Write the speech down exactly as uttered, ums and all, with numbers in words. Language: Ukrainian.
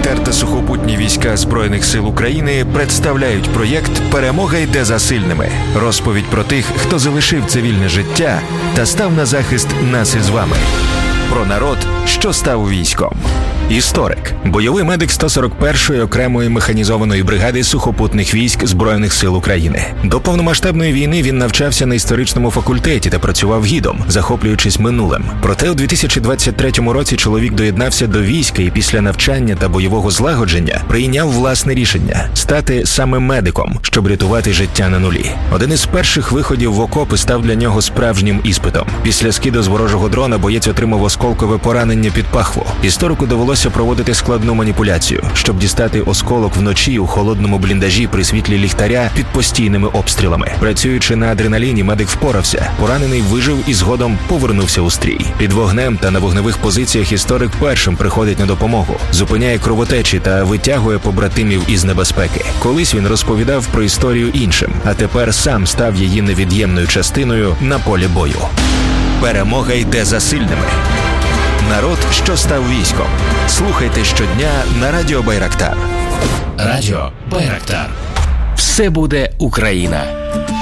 Байрактар та сухопутні війська Збройних сил України представляють проєкт «Перемога йде за сильними». Розповідь про тих, хто залишив цивільне життя та став на захист нас із вами. Про народ, що став військом. Історик, бойовий медик сто сорок першої окремої механізованої бригади сухопутних військ Збройних сил України. До повномасштабної війни він навчався на історичному факультеті та працював гідом, захоплюючись минулим. Проте у дві тисячі двадцять третьому році чоловік доєднався до війська і після навчання та бойового злагодження прийняв власне рішення – стати саме медиком, щоб рятувати життя на нулі. Один із перших виходів в окопи став для нього справжнім іспитом. Після скиду з ворожого дрона боєць отримав осколкове поранення під пахву. Історику довелося проводити складну маніпуляцію, щоб дістати осколок вночі у холодному бліндажі при світлі ліхтаря під постійними обстрілами. Працюючи на адреналіні, медик впорався. Поранений вижив і згодом повернувся у стрій. Під вогнем та на вогневих позиціях історик першим приходить на допомогу, зупиняє кровотечі та витягує побратимів із небезпеки. Колись він розповідав про історію іншим, а тепер сам став її невід'ємною частиною на полі бою. Перемога йде за сильними. Народ, що став військом. Слухайте щодня на Радіо Байрактар. Радіо Байрактар. Все буде Україна.